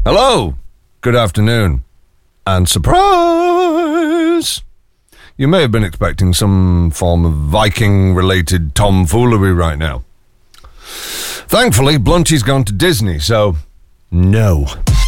Hello, good afternoon, and surprise! You may have been expecting some form of Viking-related tomfoolery right now. Thankfully, Blunchy's gone to Disney, so no.